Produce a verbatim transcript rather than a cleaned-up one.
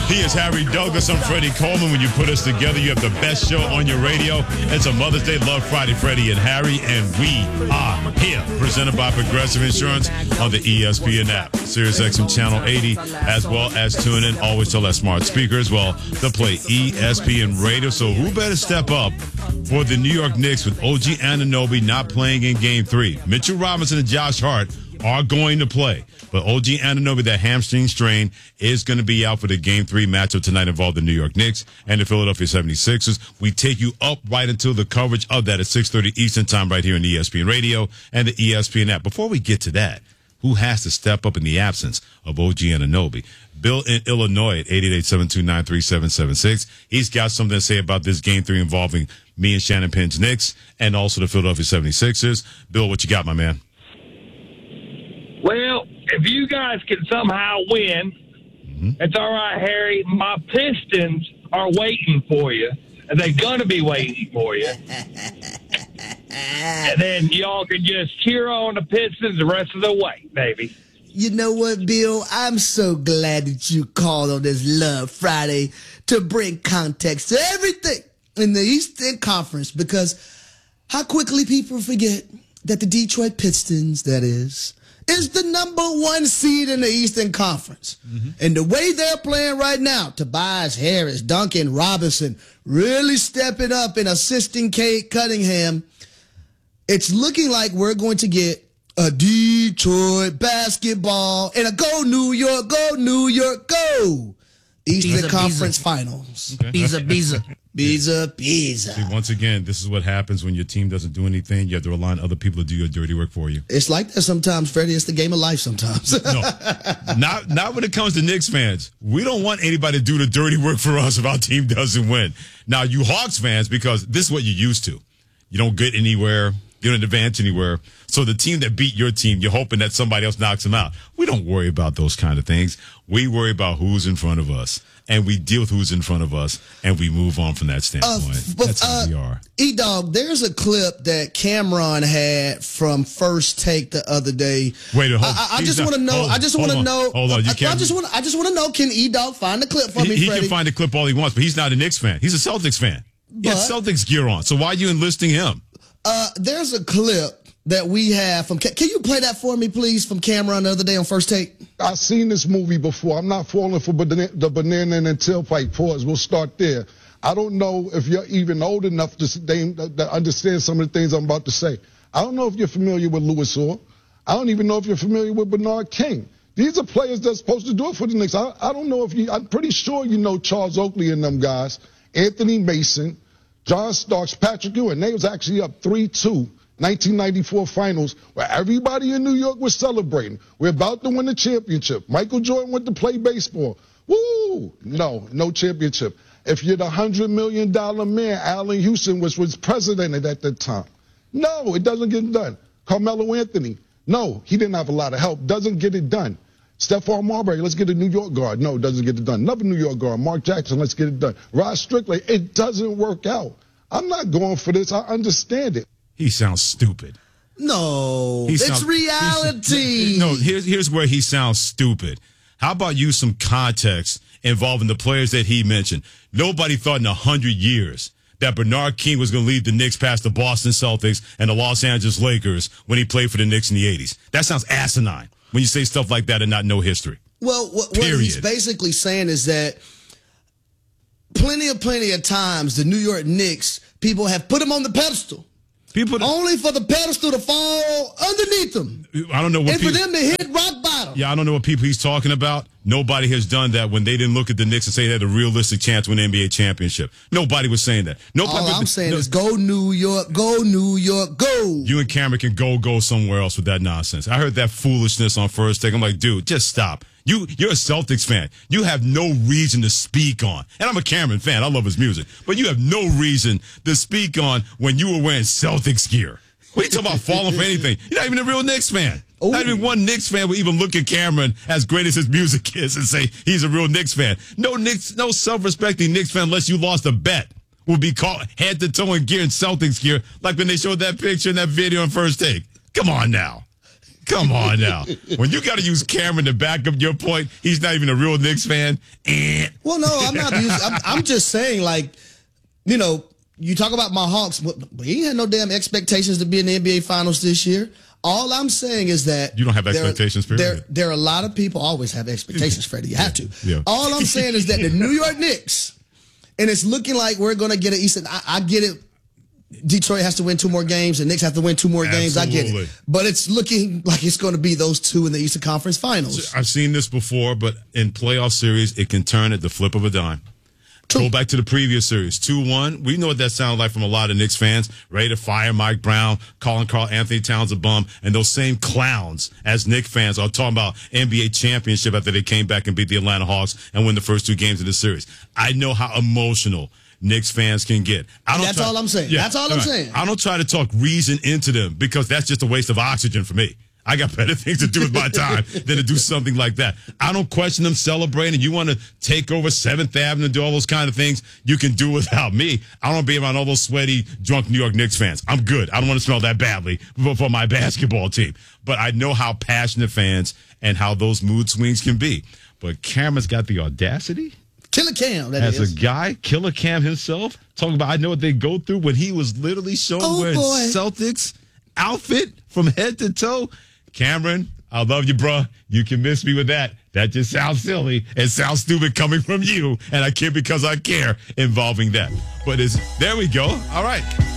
He is Harry Douglas. I'm Freddie Coleman. When you put us together, you have the best show on your radio. It's a Mother's Day Love Friday, Freddie and Harry, and we are here. Presented by Progressive Insurance on the E S P N app, SiriusXM Channel eighty, as well as tune in. Always tell that smart speaker as well to play E S P N Radio. So who better step up for the New York Knicks with O G Anunoby not playing in Game Three? Mitchell Robinson and Josh Hart are going to play. But O G Anunoby, that hamstring strain, is going to be out for the Game three matchup tonight involving the New York Knicks and the Philadelphia seventy-sixers. We take you up right until the coverage of that at six thirty Eastern Time right here on E S P N Radio and the E S P N app. Before we get to that, who has to step up in the absence of O G Anunoby? Bill in Illinois at eight eight eight, seven two nine, three seven seven six. He's got something to say about this Game three involving me and Shannon Penn's Knicks and also the Philadelphia seventy-sixers. Bill, what you got, my man? Well, if you guys can somehow win, mm-hmm. It's all right, Harry. My Pistons are waiting for you. And they're going to be waiting for you. And then y'all can just cheer on the Pistons the rest of the way, baby. You know what, Bill? I'm so glad that you called on this Love Friday to bring context to everything in the Eastern Conference, because how quickly people forget that the Detroit Pistons, that is, is the number one seed in the Eastern Conference. Mm-hmm. And the way they're playing right now, Tobias Harris, Duncan Robinson, really stepping up and assisting Cade Cunningham, it's looking like we're going to get a Detroit basketball and a go New York, go New York, go Eastern Biza, Conference Biza. Finals. Okay. Biza, Biza. Biza, Biza. See, once again, this is what happens when your team doesn't do anything. You have to rely on other people to do your dirty work for you. It's like that sometimes, Freddie. It's the game of life sometimes. No, not, not when it comes to Knicks fans. We don't want anybody to do the dirty work for us if our team doesn't win. Now, you Hawks fans, because this is what you're used to. You don't get anywhere. You don't advance anywhere. So the team that beat your team, you're hoping that somebody else knocks them out. We don't worry about those kind of things. We worry about who's in front of us. And we deal with who's in front of us, and we move on from that standpoint. Uh, but, That's how uh, we are. E-Dog, there's a clip that Cameron had from First Take the other day. Wait, hold, I, I, I just want to know. Hold, I just want to know. Hold on, you I, can't. I just want. I just want to know. Can E-Dog find the clip for he, me, He Freddie? can find the clip all he wants, but he's not a Knicks fan. He's a Celtics fan. He has Celtics gear on. So why are you enlisting him? Uh, there's a clip that we have from. Can you play that for me, please, from Cameron the other day on First Take? I've seen this movie before. I'm not falling for the banana and tailpipe pause. We'll start there. I don't know if you're even old enough to, to understand some of the things I'm about to say. I don't know if you're familiar with Louis Orr. I don't even know if you're familiar with Bernard King. These are players that's supposed to do it for the Knicks. I, I don't know if you. I'm pretty sure you know Charles Oakley and them guys, Anthony Mason, John Starks, Patrick Ewing. They was actually up three two. nineteen ninety-four finals, where everybody in New York was celebrating. We're about to win the championship. Michael Jordan went to play baseball. Woo! No, no championship. If you're the one hundred million dollars man, Allen Houston was, was president at that time. No, it doesn't get done. Carmelo Anthony, no, he didn't have a lot of help. Doesn't get it done. Stephon Marbury, let's get a New York guard. No, doesn't get it done. Another New York guard, Mark Jackson, let's get it done. Rod Strickland, it doesn't work out. I'm not going for this. I understand it. He sounds stupid. No, he it's sounds, reality. No, here's here's where he sounds stupid. How about you some context involving the players that he mentioned? Nobody thought in a hundred years that Bernard King was going to lead the Knicks past the Boston Celtics and the Los Angeles Lakers when he played for the Knicks in the eighties. That sounds asinine when you say stuff like that and not know history. Well, what, what he's basically saying is that plenty of plenty of times the New York Knicks, people have put him on the pedestal. People only for the pedestal to fall underneath them. I don't know what and people, for them to hit rock bottom. Yeah, I don't know what people he's talking about. Nobody has done that when they didn't look at the Knicks and say they had a realistic chance to win the N B A championship. Nobody was saying that. Nobody. All I'm was, saying no, is go New York, go New York, go. You and Cameron can go go somewhere else with that nonsense. I heard that foolishness on First Take. I'm like, dude, just stop. You, you're a Celtics fan. You have no reason to speak on. And I'm a Cameron fan. I love his music. But you have no reason to speak on when you were wearing Celtics gear. What are you talking about falling for anything? You're not even a real Knicks fan. Ooh. Not even one Knicks fan would even look at Cameron, as great as his music is, and say he's a real Knicks fan. No Knicks, no self-respecting Knicks fan, unless you lost a bet, will be caught head to toe in gear and Celtics gear, like when they showed that picture in that video on First Take. Come on now. Come on now. When you got to use Cameron to back up your point, he's not even a real Knicks fan. Eh. Well, no, I'm not. Using, I'm, I'm just saying, like, you know, you talk about my Hawks, but he had no damn expectations to be in the N B A Finals this year. All I'm saying is that you don't have expectations, there, period. There, there are a lot of people always have expectations, Freddie. You have to. Yeah. All I'm saying is that the New York Knicks, and it's looking like we're going to get an Eastern. I, I get it. Detroit has to win two more games, and Knicks have to win two more games. Absolutely. I get it. But it's looking like it's going to be those two in the Eastern Conference Finals. I've seen this before, but in playoff series, it can turn at the flip of a dime. True. Go back to the previous series, two one. We know what that sounded like from a lot of Knicks fans, ready to fire Mike Brown, calling Karl Anthony Towns a bum, and those same clowns as Knicks fans are talking about N B A championship after they came back and beat the Atlanta Hawks and win the first two games of the series. I know how emotional Knicks fans can get. I don't that's try, all I'm saying. Yeah, that's all I'm right. saying. I don't try to talk reason into them because that's just a waste of oxygen for me. I got better things to do with my time than to do something like that. I don't question them celebrating. You want to take over seventh Avenue and do all those kind of things, you can do without me. I don't want to be around all those sweaty, drunk New York Knicks fans. I'm good. I don't want to smell that badly for, for my basketball team. But I know how passionate fans and how those mood swings can be. But Cameron's got the audacity. Killer Cam, that As is. a guy, Killer Cam himself, talking about I know what they go through when he was literally shown Oh, wearing boy. Celtics outfit from head to toe. Cameron, I love you, bruh. You can miss me with that. That just sounds silly. It sounds stupid coming from you, and I care because I care involving that. But it's there we go. All right.